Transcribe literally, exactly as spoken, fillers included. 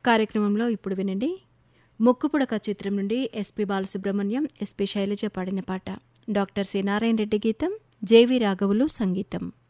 కార్యక్రమంలో ఇప్పుడు వినండి. ముక్కుపుడక చిత్రం నుండి ఎస్పి బాలసుబ్రహ్మణ్యం, ఎస్పి శైలజ పాడిన పాట. డాక్టర్ సి నారాయణ రెడ్డి గీతం, జేవి రాఘవులు సంగీతం.